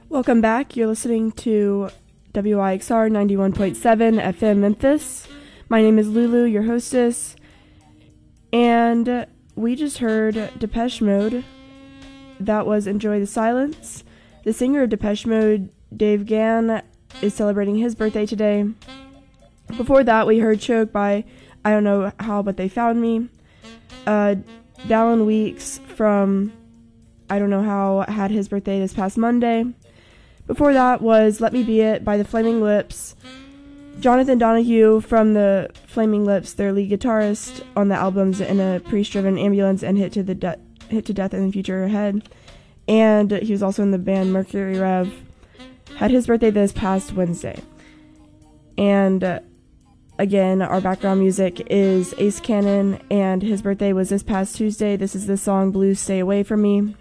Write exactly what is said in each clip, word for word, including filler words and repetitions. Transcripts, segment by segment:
Welcome back. You're listening to W I X R ninety-one point seven F M Memphis. My name is Lulu, your hostess, and we just heard Depeche Mode. That was Enjoy the Silence. The singer of Depeche Mode, Dave Gann, is celebrating his birthday today. Before that, we heard Choke by I Don't Know How But They Found Me. Uh, Dallin Weeks from I Don't Know How had his birthday this past Monday. Before that was Let Me Be It by the Flaming Lips. Jonathan Donahue from the Flaming Lips, their lead guitarist on the albums In a Priest-Driven Ambulance and Hit to the De- Hit to Death in the Future Ahead. And he was also in the band Mercury Rev. Had his birthday this past Wednesday. And uh, again, our background music is Ace Cannon, and his birthday was this past Tuesday. This is the song Blues Stay Away From Me.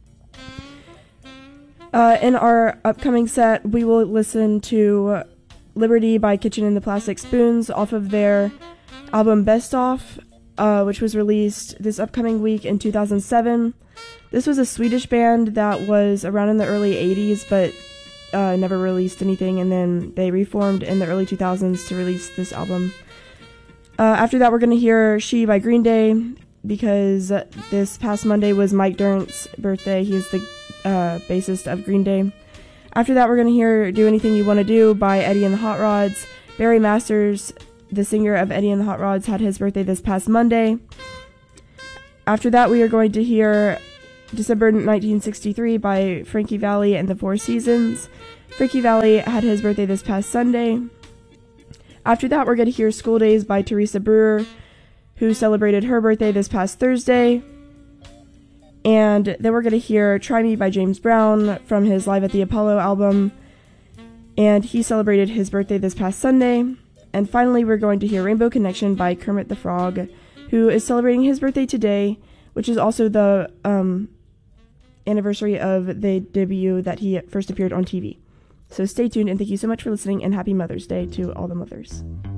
Uh, in our upcoming set, we will listen to Liberty by Kitchen and the Plastic Spoons off of their album Best Off, uh, which was released this upcoming week in two thousand seven. This was a Swedish band that was around in the early eighties, but uh, never released anything, and then they reformed in the early two thousands to release this album. Uh, after that, we're going to hear She by Green Day, because this past Monday was Mike Dirnt's birthday. He is the uh, bassist of Green Day. After that, we're going to hear Do Anything You Want to Do by Eddie and the Hot Rods. Barry Masters, the singer of Eddie and the Hot Rods, had his birthday this past Monday. After that, we are going to hear December nineteen sixty-three by Frankie Valli and the Four Seasons. Frankie Valli had his birthday this past Sunday. After that, we're going to hear School Days by Teresa Brewer, who celebrated her birthday this past Thursday. And then we're going to hear Try Me by James Brown from his Live at the Apollo album, and he celebrated his birthday this past Sunday. And finally, we're going to hear Rainbow Connection by Kermit the Frog, who is celebrating his birthday today, which is also the um, anniversary of the debut that he first appeared on T V. So stay tuned, and thank you so much for listening, and happy Mother's Day to all the mothers.